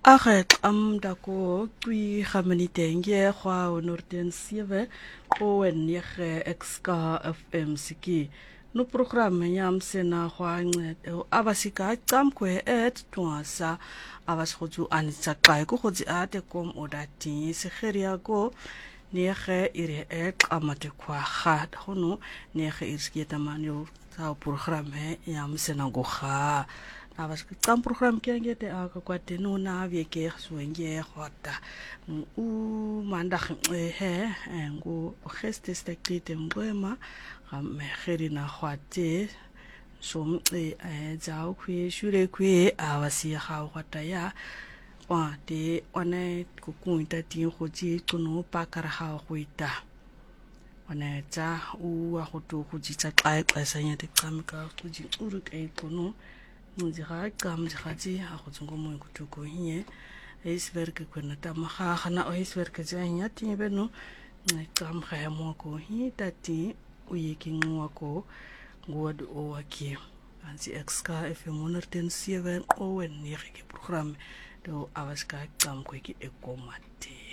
Aghet dako twi gaminitenge gwa honorten 7 owen yege exka FM siki no programme yam sena gwa ncede abasika camkwe twasa abasgotu anitsaqai ko gotsi ate kom odati segeria ko nege ire amate kwa gat hono nege irskieta manyo sa programme yam sena go ga was kan program kenge te aka kwate no na weke swenge hota mandag he ngo geste stekte mbema me gerina kwate som zau kwi shure kwi awasi ha hota ya wa de one kukunta tin khoji tsono pakara ha khoita one tsa u a khoto khoji tsa xa sanya te kamka khoji uru ke tsono Nzira kamzikati akhutsongo mo kutuko hiye eiswerke kwena tamaha khana oiswerke zanya tibeno ngamkha mo ko hi tati uyeki ngwako ngod owaki ansi exka FM 107 owen nirike program do awaska kamkweki ekomate